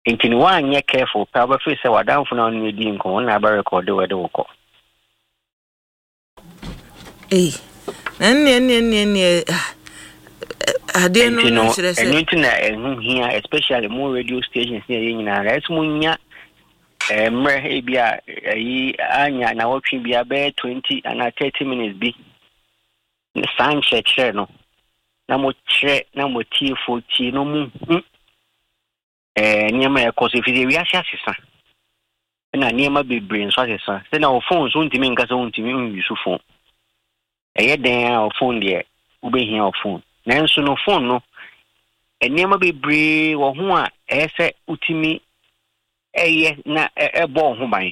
Inti ni wanye careful pa fi se wadanfo na onu edi nko na ba record we de woko. Nne ade no chere se enu na ehun hia especially more radio stations na nyina na esmunya mre bia yi anya na wotwe bia be 20 and 30 minutes bi san chere no na mo chere na mo tie 40 no mu niema e koso fi wi asesa na niema bebre nso asesa se na o phone so ntimi nka so ntimi use phone den o phone de ubehia o phone nanso no phone no niema bebre wo ho a ese utimi na ebo ho ban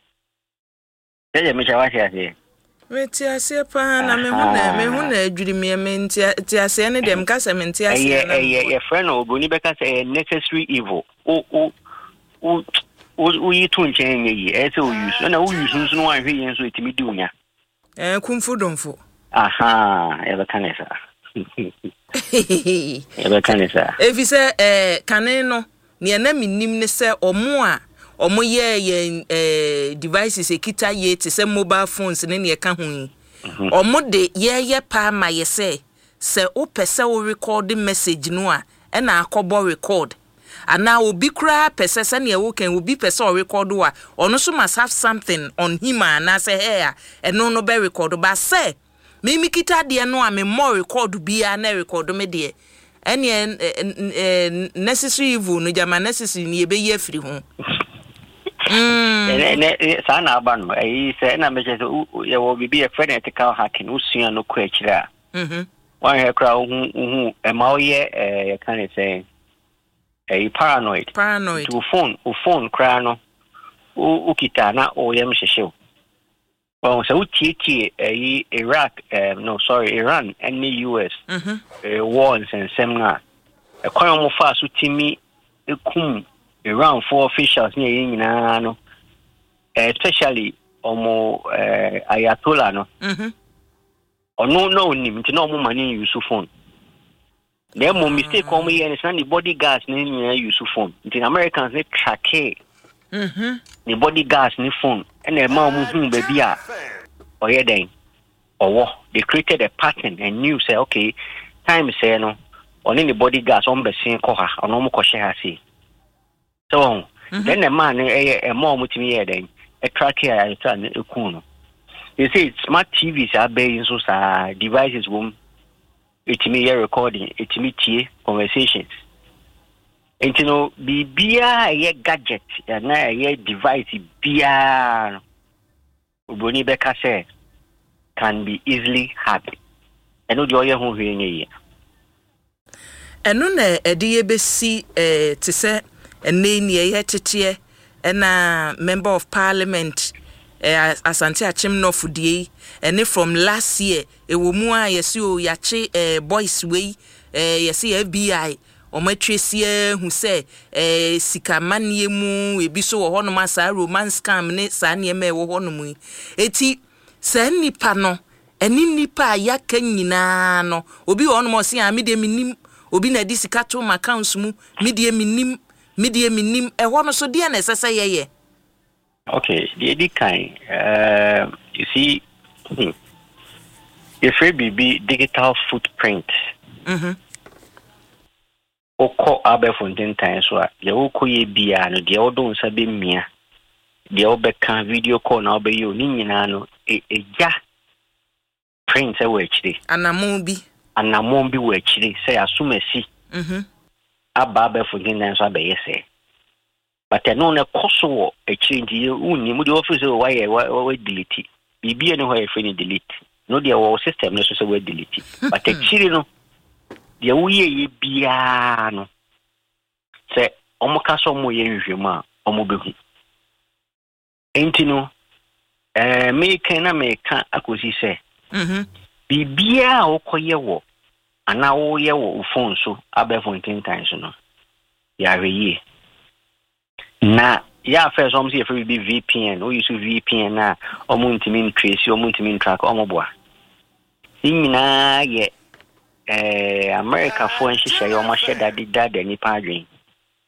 me chawa ase meti ase pa na me hu na adwiri me nti ase ne dem ka se me nti ase na ye friend ogoni beka say necessary evil o yi to nchen ye ese o use na o use nso no anhwe yen so etimi di unya kumfu domfo ebe kanesa ebe kanesa efise kanen no ne na minim ne se omo ye devices ekita ye te se mobile phones ne ne ka ho omo de ye pa ma ye se o pese o record message no a na akobo record ana obi kra pese se ne wo kan obi pese o record wa ono so must have something on him na say here eno no be record ba say me kita de no a me more record bia na record me de ene necessary evil no jama necessary ni ebe ye free ho sana abano se na me je ye wo bibi e phonetical hacking usua no kwa kira wan he kra hu e ma oye ye kan say paranoid to phone kra no ukita na oyem hwehwe well so utie Iran and the US wars and seminar e kwa mo fa so timi ekum Iran for officials near nyina no especially omo ayatollah no no nim nti no mo mani use phone dem mo mistake omo ye ne san the bodyguards ne nyina use phone nti Americans ne track the bodyguards ne phone and e ma mo hu ba bia oye den owo they created a pattern and knew say okay time say no only the bodyguards on besin ko ha ono mo ko she ha si so then the man a more mutimi then a track here I turn a kuno. You see smart TVs are being so devices womb it me recording it me conversations. And you know be a gadget and a device bia Boni Beka say can be easily hacked. I know the oil who hearing ye. And no a DBC to say and name ye tete and member of parliament Asante Achim Nofudie and from last year e wo mu a yesu yache boys way yesi FBI o matresie hu se sikamanie mu ebi so wo hono ma sa romance scam ne sa ne me wo hono mu eti sa nipa no eni nipa ya kan nyina no obi wo hono mo se a me de minim obi na di sika to ma accounts mu me de minim e hono so de na sese ye okay the kind you see if it be digital footprint oko abefonten tan so a ye woko ye bia no de odo nsa be mia de obeka video call na obeyo ni nyina no eja print e wachiri anamon bi wachiri say asumasi aba abefonten tan so abe yese but no na koso e change ye uni mu de office why delete bibia no why free delete no de our system no so we delete but actually no de wuye ye bia no se omuka so mo ye nhwemu a omo behu enti no me kan akosi se bibia okoye wo ana wo ye wo phone so abefonten tan so no ya reye na ya first om see free VPN o use VPN na omo ntimi trace omo ntimi track omo boa nyina ye America for nhihye yo mo hye dade ni padwen